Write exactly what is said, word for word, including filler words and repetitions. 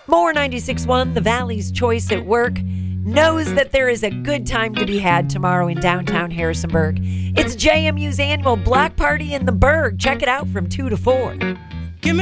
More ninety-six point one, the Valley's Choice at Work, knows that there is a good time to be had tomorrow in downtown Harrisonburg. It's J M U's annual Block Party in the Burg. Check it out from two to four.